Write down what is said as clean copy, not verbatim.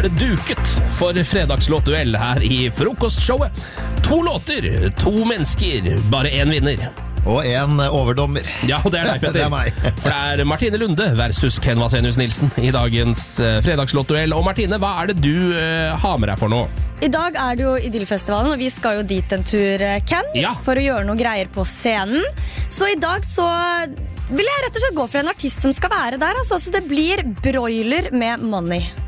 det duket for fredagslåtduell her i frokostshowet. 2 låter, 2 mennesker, bare 1 vinner. Og en overdommer. Ja, det er deg, Petter. Det er meg. For det er Martine Lunde versus Ken Vasenius Nilsen i dagens fredagslåtduell. Og Martine, hva er det du har med deg for nå? I dag er det jo Idyllfestivalen, og vi skal jo dit en tur, Ken, for å gjøre noe greier på scenen. Så i dag så vil jeg rett og slett gå for en artist som skal være der, altså. Så det blir Broiler med Money.